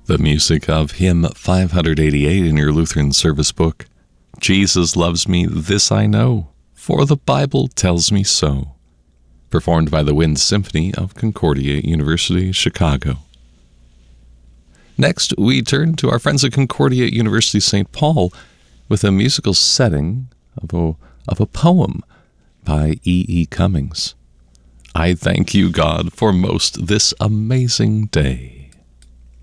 The music of hymn 588 in your Lutheran service book, Jesus Loves Me, This I Know, for the Bible tells me so, performed by the Wind Symphony of Concordia University, Chicago. Next, we turn to our friends at Concordia University St. Paul with a musical setting of a poem by E. Cummings. I thank you, God, for most this amazing day.